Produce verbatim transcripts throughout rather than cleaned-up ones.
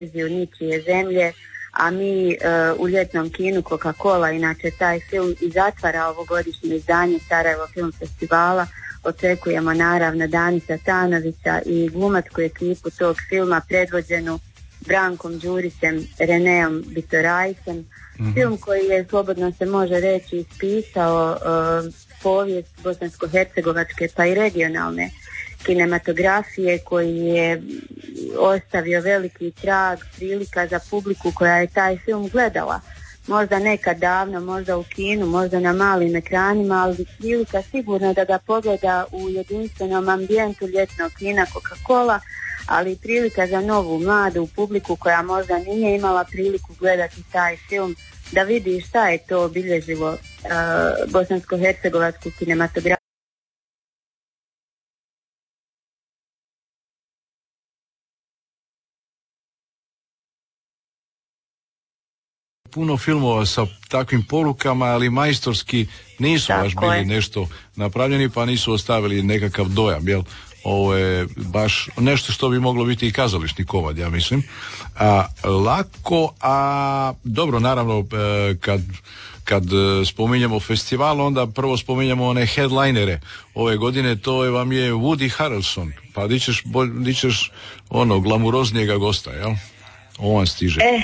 ničije zemlje, a mi uh, u ljetnom kinu Coca-Cola, inače taj film i zatvara ovogodišnje izdanje Sarajevo Film Festivala, očekujemo naravno Danisa Tanovića i glumačku ekipu tog filma predvođenu Brankom Đurićem, Reneom Bitorajcem. Mm-hmm. Film koji je, slobodno se može reći, ispisao uh, povijest bosansko-hercegovačke pa i regionalne kinematografije, koji je ostavio veliki trag, prilika za publiku koja je taj film gledala. Možda nekad davno, možda u kinu, možda na malim ekranima, ali prilika sigurno da ga pogleda u jedinstvenom ambijentu ljetnog kina Coca-Cola, ali prilika za novu, mladu publiku koja možda nije imala priliku gledati taj film, da vidi šta je to obilježilo uh, bosansko-hercegovačku kinematografiju. Puno filmova sa takvim porukama, ali majstorski nisu Tako baš bili je. nešto napravljeni, pa nisu ostavili nekakav dojam, jel? Ovo je baš nešto što bi moglo biti i kazališni komad, ja mislim. A, lako, a dobro, naravno, kad, kad spominjemo festival, onda prvo spominjemo one headlinere. Ove godine to je, vam je Woody Harrelson, pa di ćeš, di ćeš ono, glamuroznijega gosta, jel? On stiže. E,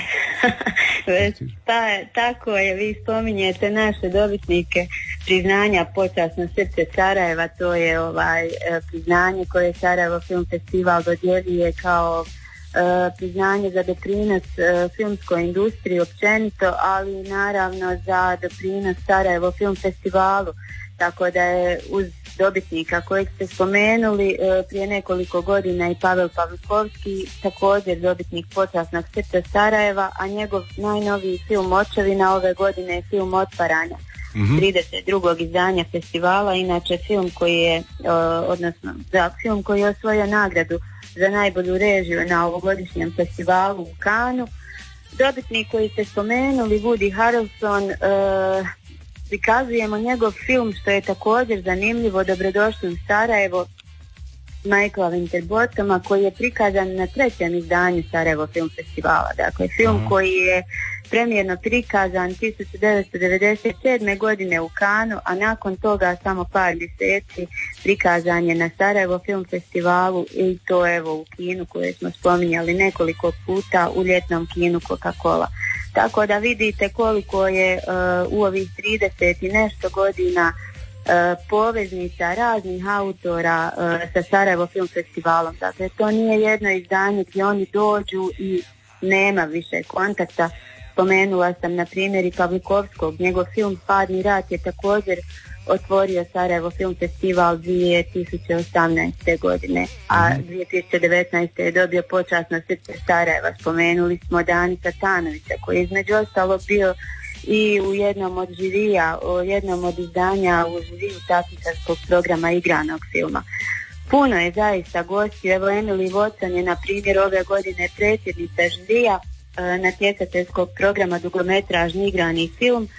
pa, tako je, vi spominjete naše dobitnike priznanja Počasno srce Sarajeva, to je ovaj priznanje koje Sarajevo Film Festival dodjeljuje kao e, priznanje za doprinos e, filmskoj industriji općenito, ali naravno za doprinos Sarajevo Film Festivalu, tako da je uz dobitnika kojeg ste spomenuli e, prije nekoliko godina i Pavel Pavlikovski, također dobitnik Počasnog srca Sarajeva, a njegov najnoviji film Očevina ove godine je film Otvaranja, mm-hmm. trideset drugog izdanja festivala, inače film koji je, e, odnosno za film koji je osvojio nagradu za najbolju režiju na ovogodišnjem festivalu u Kanu. Dobitnik koji ste spomenuli, Woody Harrelson, e, prikazujemo njegov film, što je također zanimljivo, Dobrodošli u Sarajevo, Michaela Winterbottoma, koji je prikazan na trećem izdanju Sarajevo Film Festivala. Dakle, film uh-huh. koji je premijerno prikazan tisuću devetsto devedeset sedme godine u Kanu, a nakon toga samo par mjeseci prikazan je na Sarajevo Film Festivalu, i to evo u kinu koje smo spominjali nekoliko puta, u ljetnom kinu Coca-Cola. Tako da vidite koliko je uh, u ovih trideset i nešto godina uh, poveznica raznih autora uh, sa Sarajevo Film Festivalom. Dakle, to nije jedno izdanje gdje oni dođu i nema više kontakta. Spomenula sam na primjer i Pavlikovskog, njegov film Hladni rat je također otvorio Sarajevo Film Festival dvije tisuće osamnaeste godine, a dvije tisuće devetnaeste je dobio Počasno srce Sarajeva. Spomenuli smo Danisa Tanovića, koji je između ostalog bio i u jednom od žirija, u jednom od izdanja u žiriju takmičarskog programa igranog filma. Puno je zaista gosti, evo Emily Watson je na primjer ove godine predsjednica žirija e, natjecateljskog programa dugometražni igrani film,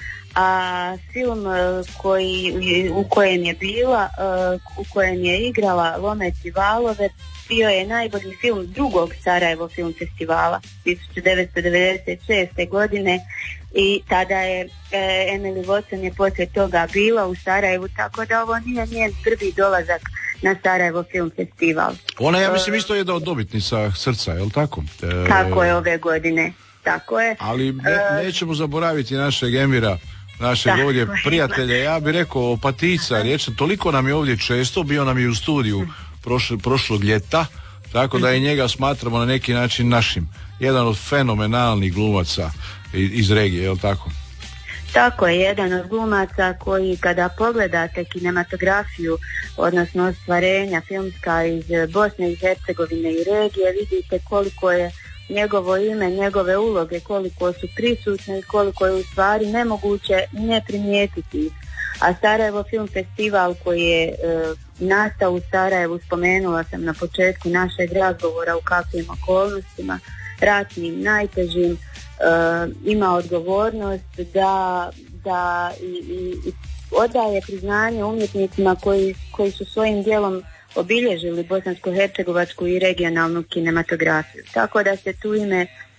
a film koji, u kojem je bila, u kojem je igrala Lomeći valove, bio je najbolji film drugog Sarajevo Film Festivala tisuću devetsto devedeset šeste godine, i tada je e, Emily Watson je poslije toga bila u Sarajevu, tako da ovo nije njen prvi dolazak na Sarajevo Film Festival. Ona, ja mislim, isto jedna od dobitnica srca, je li tako? E, tako je ove godine, tako je. Ali ne, nećemo zaboraviti našeg Emira, našeg da, ovdje prijatelja, ja bih rekao Opatica, riječ, toliko nam je ovdje često, bio nam je u studiju prošle, prošlog ljeta, tako da i njega smatramo na neki način našim. Jedan od fenomenalnih glumaca iz, iz regije, je li tako? Tako je, jedan od glumaca koji kada pogledate kinematografiju, odnosno ostvarenja filmska iz Bosne i Hercegovine i regije, vidite koliko je njegovo ime, njegove uloge, koliko su prisutne i koliko je u stvari nemoguće ne primijetiti. A Sarajevo Film Festival koji je e, nastao u Sarajevu, spomenula sam na početku našeg razgovora u kakvim okolnostima, ratnim, najtežim, e, ima odgovornost da, da i, i, i odaje priznanje umjetnicima koji, koji su svojim djelom obilježili bosansko-hercegovačku i regionalnu kinematografiju. Tako da se tu ime